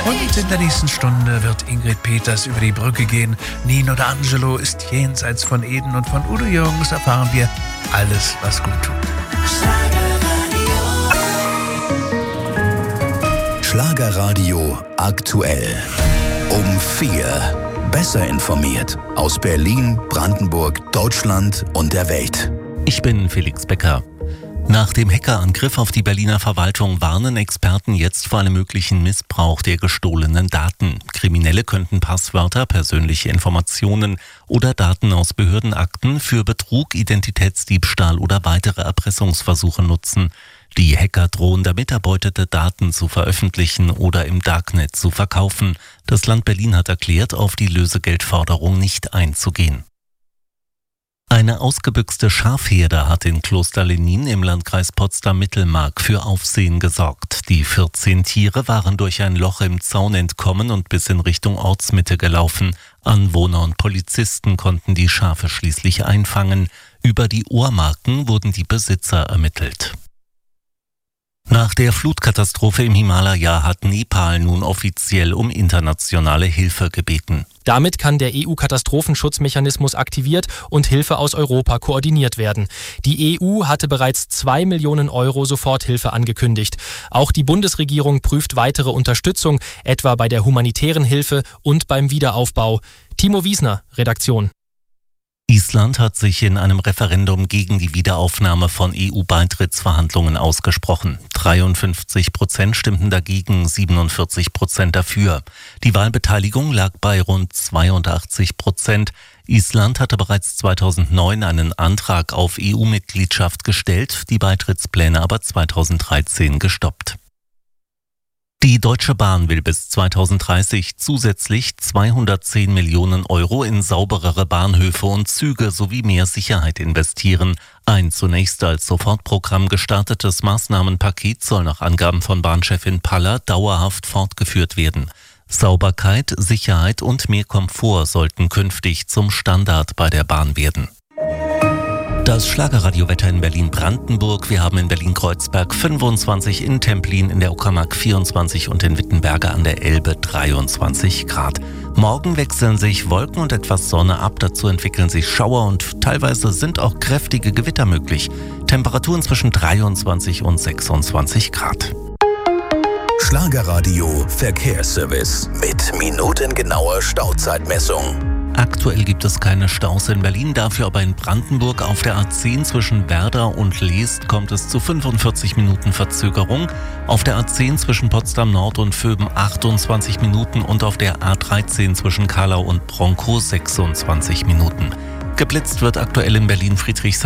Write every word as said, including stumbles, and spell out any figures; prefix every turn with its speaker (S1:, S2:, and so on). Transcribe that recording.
S1: Und in der nächsten Stunde wird Ingrid Peters über die Brücke gehen. Nino D'Angelo ist jenseits von Eden und von Udo Jürgens erfahren wir alles, was gut tut.
S2: Schlagerradio aktuell. Um vier. Besser informiert. Aus Berlin, Brandenburg, Deutschland und der Welt.
S3: Ich bin Felix Becker. Nach dem Hackerangriff auf die Berliner Verwaltung warnen Experten jetzt vor einem möglichen Missbrauch der gestohlenen Daten. Kriminelle könnten Passwörter, persönliche Informationen oder Daten aus Behördenakten für Betrug, Identitätsdiebstahl oder weitere Erpressungsversuche nutzen. Die Hacker drohen damit, erbeutete Daten zu veröffentlichen oder im Darknet zu verkaufen. Das Land Berlin hat erklärt, auf die Lösegeldforderung nicht einzugehen. Eine ausgebüxte Schafherde hat in Kloster Lenin im Landkreis Potsdam-Mittelmark für Aufsehen gesorgt. Die vierzehn Tiere waren durch ein Loch im Zaun entkommen und bis in Richtung Ortsmitte gelaufen. Anwohner und Polizisten konnten die Schafe schließlich einfangen. Über die Ohrmarken wurden die Besitzer ermittelt. Nach der Flutkatastrophe im Himalaya hat Nepal nun offiziell um internationale Hilfe gebeten.
S4: Damit kann der E U-Katastrophenschutzmechanismus aktiviert und Hilfe aus Europa koordiniert werden. Die E U hatte bereits zwei Millionen Euro Soforthilfe angekündigt. Auch die Bundesregierung prüft weitere Unterstützung, etwa bei der humanitären Hilfe und beim Wiederaufbau. Timo Wiesner, Redaktion.
S3: Island hat sich in einem Referendum gegen die Wiederaufnahme von E U-Beitrittsverhandlungen ausgesprochen. dreiundfünfzig Prozent stimmten dagegen, siebenundvierzig Prozent dafür. Die Wahlbeteiligung lag bei rund zweiundachtzig Prozent. Island hatte bereits zweitausendneun einen Antrag auf E U-Mitgliedschaft gestellt, die Beitrittspläne aber zweitausenddreizehn gestoppt. Die Deutsche Bahn will bis zweitausenddreißig zusätzlich zweihundertzehn Millionen Euro in sauberere Bahnhöfe und Züge sowie mehr Sicherheit investieren. Ein zunächst als Sofortprogramm gestartetes Maßnahmenpaket soll nach Angaben von Bahnchefin Paller dauerhaft fortgeführt werden. Sauberkeit, Sicherheit und mehr Komfort sollten künftig zum Standard bei der Bahn werden. Das Schlagerradiowetter in Berlin-Brandenburg. Wir haben in Berlin-Kreuzberg fünfundzwanzig, in Templin in der Uckermark vierundzwanzig und in Wittenberge an der Elbe dreiundzwanzig Grad. Morgen wechseln sich Wolken und etwas Sonne ab. Dazu entwickeln sich Schauer und teilweise sind auch kräftige Gewitter möglich. Temperaturen zwischen dreiundzwanzig und sechsundzwanzig Grad.
S2: Schlagerradio Verkehrsservice mit minutengenauer Stauzeitmessung.
S3: Aktuell gibt es keine Staus in Berlin, dafür aber in Brandenburg auf der A zehn zwischen Werder und Leest kommt es zu fünfundvierzig Minuten Verzögerung. Auf der A zehn zwischen Potsdam Nord und Vöben achtundzwanzig Minuten und auf der A dreizehn zwischen Kallau und Bronkow sechsundzwanzig Minuten. Geblitzt wird aktuell in Berlin Friedrichshain